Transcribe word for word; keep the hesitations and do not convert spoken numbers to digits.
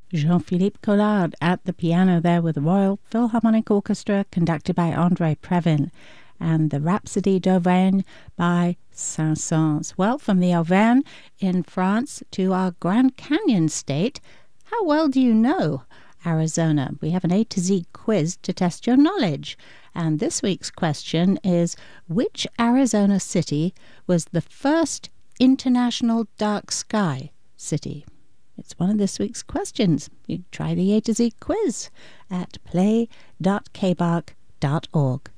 Jean-Philippe Collard at the piano there with the Royal Philharmonic Orchestra conducted by André Previn, and the Rhapsody d'Auvergne by Saint-Saëns. Well, from the Auvergne in France to our Grand Canyon state, how well do you know Arizona? We have an A to Z quiz to test your knowledge. And this week's question is, which Arizona city was the first international dark sky city? It's one of this week's questions. You try the A to Z quiz at play dot k bark dot org.